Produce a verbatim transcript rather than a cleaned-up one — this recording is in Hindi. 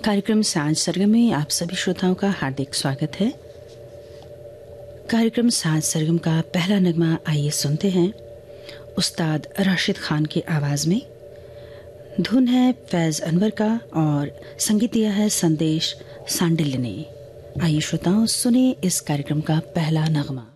कार्यक्रम सांझ सरगम में आप सभी श्रोताओं का हार्दिक स्वागत है। कार्यक्रम सांझ सरगम का पहला नगमा आइए सुनते हैं उस्ताद राशिद खान की आवाज़ में। धुन है फैज़ अनवर का और संगीत दिया है संदेश सांडिल्य ने। आइए श्रोताओं सुने इस कार्यक्रम का पहला नगमा।